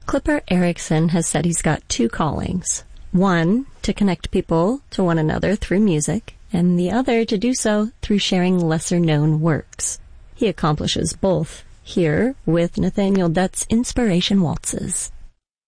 Clipper Erickson has said he's got two callings. One, to connect people to one another through music, and the other to do so through sharing lesser-known works. He accomplishes both here with Nathaniel Dutt's Inspiration Waltzes.